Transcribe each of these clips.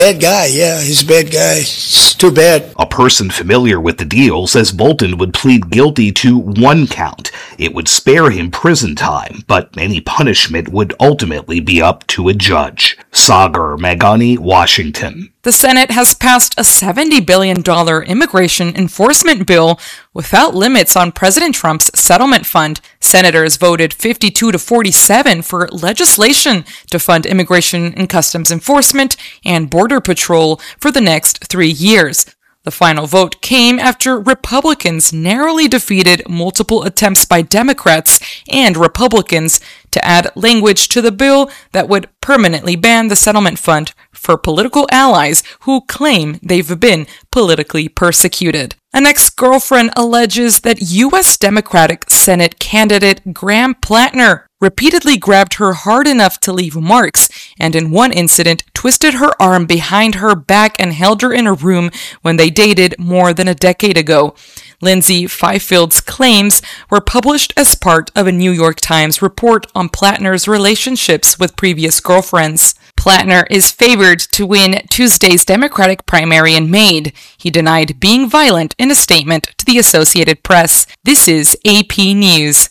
Bad guy, yeah, he's a bad guy. It's too bad. A person familiar with the deal says Bolton would plead guilty to one count. It would spare him prison time, but any punishment would ultimately be up to a judge. Sagar Meghani, Washington. The Senate has passed a $70 billion immigration enforcement bill without limits on President Trump's settlement fund. Senators voted 52 to 47 for legislation to fund immigration and customs enforcement and border patrol for the next 3 years. The final vote came after Republicans narrowly defeated multiple attempts by Democrats and Republicans to add language to the bill that would permanently ban the settlement fund for political allies who claim they've been politically persecuted. An ex-girlfriend alleges that U.S. Democratic Senate candidate Graham Plattner repeatedly grabbed her hard enough to leave marks, and in one incident twisted her arm behind her back and held her in a room when they dated more than a decade ago. Lindsay Fifield's claims were published as part of a New York Times report on Plattner's relationships with previous girlfriends. Plattner is favored to win Tuesday's Democratic primary in Maine. He denied being violent in a statement to the Associated Press. This is AP News.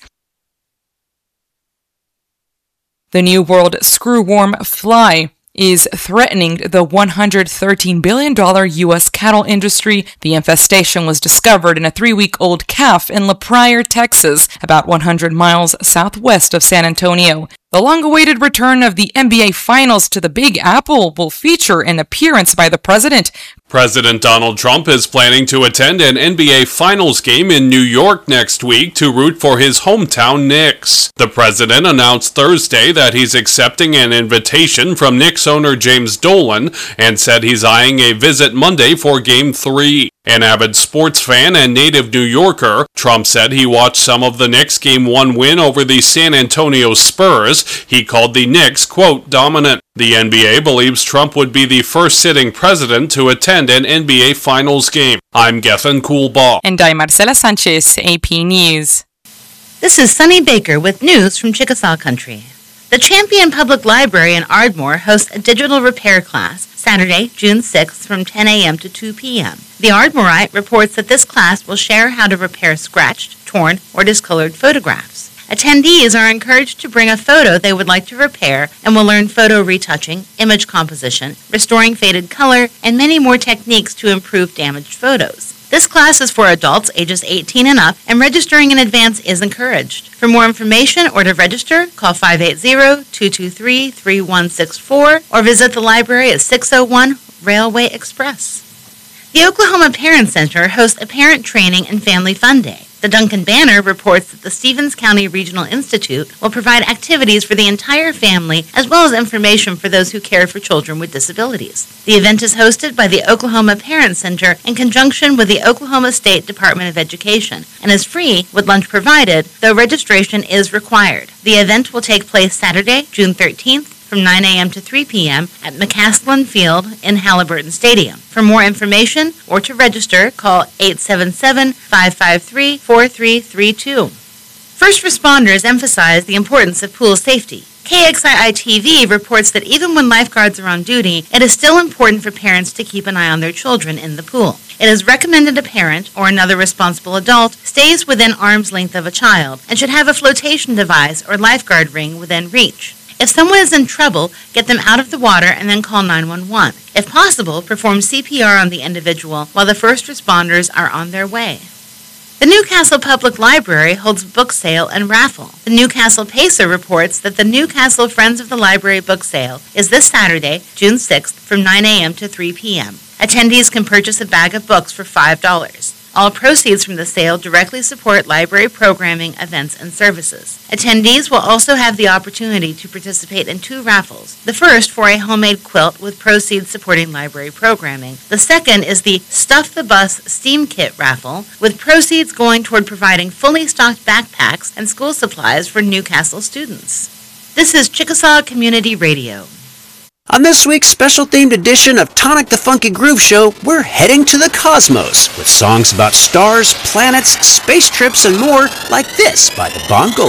The New World screwworm fly is threatening the $113 billion U.S. cattle industry. The infestation was discovered in a 3-week-old calf in La Pryor, Texas, about 100 miles southwest of San Antonio. The long-awaited return of the NBA Finals to the Big Apple will feature an appearance by the president. President Donald Trump is planning to attend an NBA Finals game in New York next week to root for his hometown Knicks. The president announced Thursday that he's accepting an invitation from Knicks owner James Dolan and said he's eyeing a visit Monday for Game 3. An avid sports fan and native New Yorker, Trump said he watched some of the Knicks' Game 1 win over the San Antonio Spurs. He called the Knicks, quote, dominant. The NBA believes Trump would be the first sitting president to attend an NBA Finals game. I'm Gethin Coolbaugh. And I'm Marcela Sanchez, AP News. This is Sunny Baker with news from Chickasaw Country. The Champion Public Library in Ardmore hosts a digital repair class Saturday, June 6th from 10 a.m. to 2 p.m. The Ardmorite reports that this class will share how to repair scratched, torn, or discolored photographs. Attendees are encouraged to bring a photo they would like to repair and will learn photo retouching, image composition, restoring faded color, and many more techniques to improve damaged photos. This class is for adults ages 18 and up, and registering in advance is encouraged. For more information or to register, call 580-223-3164 or visit the library at 601 Railway Express. The Oklahoma Parent Center hosts a Parent Training and Family Fun Day. The Duncan Banner reports that the Stevens County Regional Institute will provide activities for the entire family as well as information for those who care for children with disabilities. The event is hosted by the Oklahoma Parent Center in conjunction with the Oklahoma State Department of Education and is free with lunch provided, though registration is required. The event will take place Saturday, June 13th, from 9 a.m. to 3 p.m. at McCaslin Field in Halliburton Stadium. For more information or to register, call 877-553-4332. First responders emphasize the importance of pool safety. KXII-TV reports that even when lifeguards are on duty, it is still important for parents to keep an eye on their children in the pool. It is recommended a parent or another responsible adult stays within arm's length of a child and should have a flotation device or lifeguard ring within reach. If someone is in trouble, get them out of the water and then call 911. If possible, perform CPR on the individual while the first responders are on their way. The Newcastle Public Library holds a book sale and raffle. The Newcastle Pacer reports that the Newcastle Friends of the Library book sale is this Saturday, June 6th, from 9 a.m. to 3 p.m. Attendees can purchase a bag of books for $5. All proceeds from the sale directly support library programming, events, and services. Attendees will also have the opportunity to participate in 2 raffles. The first for a homemade quilt with proceeds supporting library programming. The second is the Stuff the Bus Steam Kit raffle with proceeds going toward providing fully stocked backpacks and school supplies for Newcastle students. This is Chickasaw Community Radio. On this week's special themed edition of Tonic the Funky Groove Show, we're heading to the cosmos with songs about stars, planets, space trips, and more like this by the Bongo